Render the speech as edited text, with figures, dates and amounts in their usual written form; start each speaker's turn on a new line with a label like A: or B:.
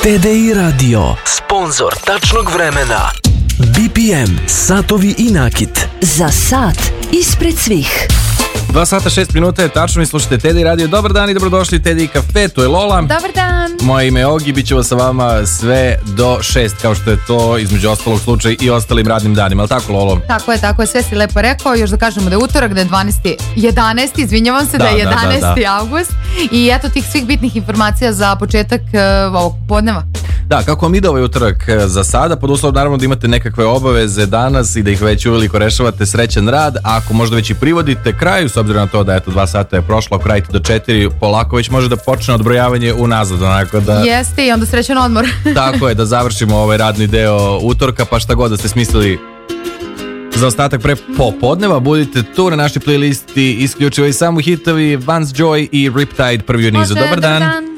A: TDI Radio, sponzor tačnog vremena. BPM, satovi i nakit.
B: Za sat ispred svih.
C: 2 sata 6 minuta je tačno i slušate TDI Radio. Dobar dan i dobrodošli TDI Cafe, tu je Lola.
D: Dobar dan.
C: Moje ime je Ogi, bit ćemo sa vama sve do 6, kao što je to između ostalog slučaj i ostalim radnim danima, ali tako, Lolo?
D: Tako je, sve si lepo rekao. Još da kažemo da je utorak, da je 11. Izvinjavam se, da je 11. Avgust. I eto tih svih bitnih informacija za početak ovog podneva.
C: Da, kako vam ide ovaj utorak za sada, pod uslovom naravno da imate nekakve obaveze danas i da ih već uveliko rešavate, srećan rad, a ako možda već i privodite kraju, s obzirom na to da eto 2 sata je prošlo, ako radite do 4, polako već može da počne odbrojavanje unazad, onako da...
D: Jeste, i onda srećan odmor.
C: Tako je, da završimo ovaj radni deo utorka, pa šta god da ste smislili za ostatak pre popodneva, budite tu na našoj playlisti, isključivo i samo hitovi Vance Joy i Riptide prvi u nizu. Dobar dan.